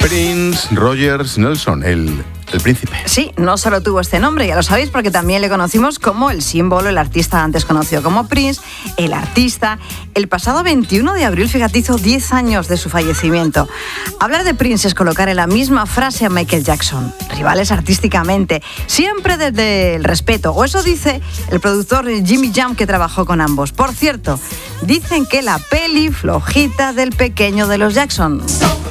Prince Rogers Nelson, el príncipe. Sí, no solo tuvo este nombre, ya lo sabéis, porque también le conocimos como el símbolo, el artista antes conocido como Prince, el artista. El pasado 21 de abril, fíjate, hizo 10 años de su fallecimiento. Hablar de Prince es colocar en la misma frase a Michael Jackson. Rivales artísticamente, siempre desde el respeto. O eso dice el productor Jimmy Jam, que trabajó con ambos. Por cierto, dicen que la peli flojita del pequeño de los Jackson.